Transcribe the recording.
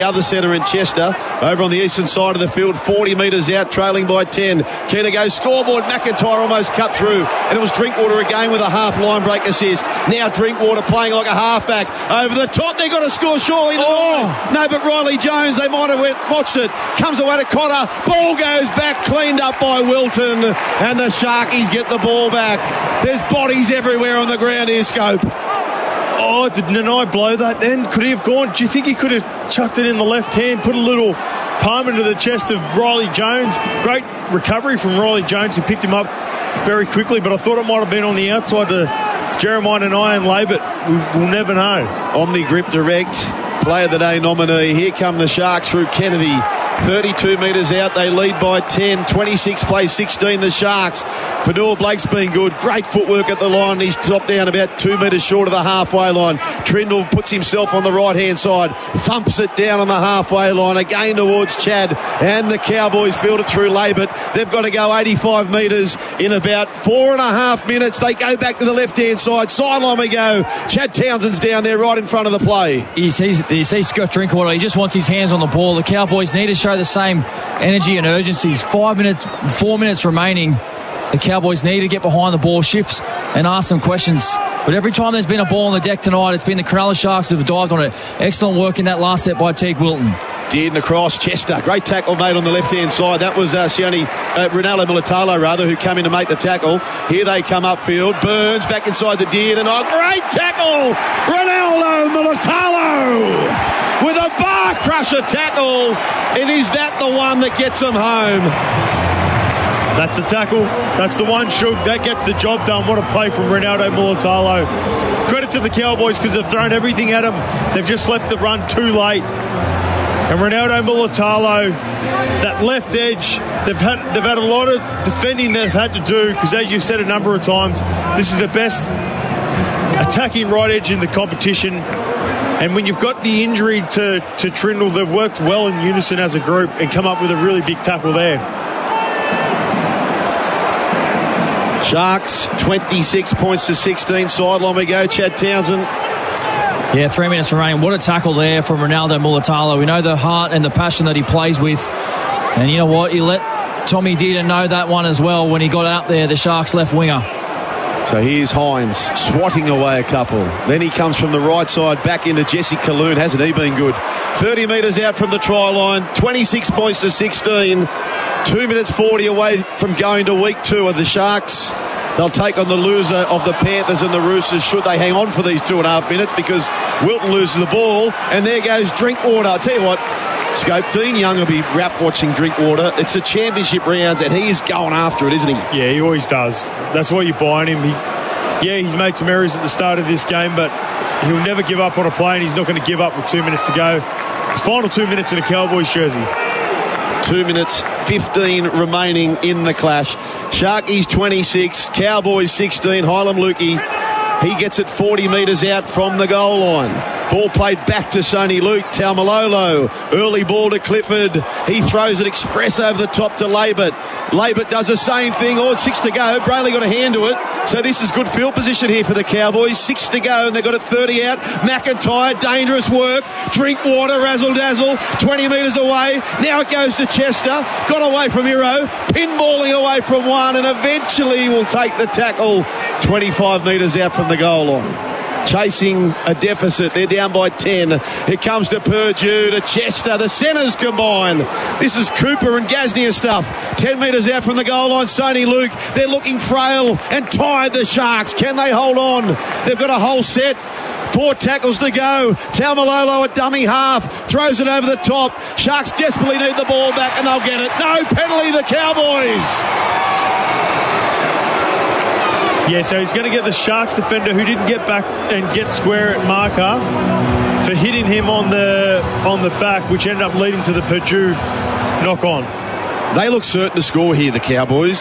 Other centre in Chester, over on the eastern side of the field, 40 metres out, trailing by 10. Keener goes scoreboard. McIntyre almost cut through, and it was Drinkwater again with a half line break assist. Now Drinkwater playing like a halfback over the top. They're going to score surely tonight. No, but Riley Jones, they might have watched it. Comes away to Cotter. Ball goes back, cleaned up by Wilton, and the Sharkies get the ball back. There's bodies everywhere on the ground here, Scope. Oh, did Nanai blow that then? Could he have gone? Do you think he could have chucked it in the left hand, put a little palm into the chest of Riley Jones? Great recovery from Riley Jones, who picked him up very quickly, but I thought it might have been on the outside to Jeremiah Nanai and Labert. We'll never know. Omni Grip Direct, Player of the Day nominee. Here come the Sharks through Kennedy. 32 metres out, they lead by 10. 26 plays 16, the Sharks. Fanua Blake's been good. Great footwork at the line. He's dropped down about 2 metres short of the halfway line. Trindle puts himself on the right-hand side, thumps it down on the halfway line, again towards Chad, and the Cowboys field it through Labert. They've got to go 85 metres in about 4.5 minutes. They go back to the left-hand side. Sideline we go. Chad Townsend's down there right in front of the play. You see Scott Drinkwater. He just wants his hands on the ball. The Cowboys need to show the same energy and urgencies. 4 minutes remaining. The Cowboys need to get behind the ball, shifts, and ask some questions. But every time there's been a ball on the deck tonight, it's been the Cronulla Sharks that have dived on it. Excellent work in that last set by Teague Wilton. Dearden across, Chester. Great tackle made on the left-hand side. That was Ronaldo Militalo, who came in to make the tackle. Here they come upfield. Burns back inside the Dearden. Oh, great tackle! Ronaldo Militalo with a bar crusher tackle. And is that the one that gets them home? That's the tackle. That's the one, Shug. That gets the job done. What a play from Ronaldo Militalo. Credit to the Cowboys because they've thrown everything at him. They've just left the run too late. And Ronaldo Militalo, that left edge, they've had a lot of defending they've had to do because, as you've said a number of times, this is the best attacking right edge in the competition. And when you've got the injury to Trindle, they've worked well in unison as a group and come up with a really big tackle there. Sharks 26 points to 16. Sideline we go. Chad Townsend. Yeah, 3 minutes remaining. What a tackle there from Ronaldo Militalo. We know the heart and the passion that he plays with. And you know what? He let Tommy Dearden know that one as well when he got out there, the Sharks left winger. So here's Hines swatting away a couple. Then he comes from the right side back into Jesse Colloon. Hasn't he been good? 30 metres out from the try line. 26 points to 16. 2 minutes 40 away from going to week 2 of the Sharks. They'll take on the loser of the Panthers and the Roosters should they hang on for these 2.5 minutes because Wilton loses the ball. And there goes Drinkwater. I'll tell you what, Scope, Dean Young will be wrapped watching Drinkwater. It's the championship rounds and he is going after it, isn't he? Yeah, he always does. That's why you buy him. He's made some errors at the start of this game, but he'll never give up on a play and he's not going to give up with 2 minutes to go. His final 2 minutes in a Cowboys jersey. 2 minutes 15 remaining in the clash. Sharkies 26, Cowboys 16. Hylam Lukey, he gets it 40 metres out from the goal line. Ball played back to Sonny Luke. Taumalolo, early ball to Clifford. He throws it express over the top to Labert. Labert does the same thing. 6 to go. Brayley got a hand to it. So this is good field position here for the Cowboys. 6 to go and they've got it 30 out. McIntyre, dangerous work. Drinkwater, razzle-dazzle. 20 metres away. Now it goes to Chester. Got away from Hero. Pinballing away from one and eventually will take the tackle 25 metres out from the goal line. Chasing a deficit. They're down by 10. It comes to Purdue, to Chester. The centres combine. This is Cooper and Gaznia stuff. 10 metres out from the goal line. Sonny Luke. They're looking frail and tired, the Sharks. Can they hold on? They've got a whole set. 4 tackles to go. Taumalolo at dummy half. Throws it over the top. Sharks desperately need the ball back and they'll get it. No penalty, the Cowboys. Yeah, so he's going to get the Sharks defender who didn't get back and get square at marker for hitting him on the back, which ended up leading to the Purdue knock-on. They look certain to score here, the Cowboys.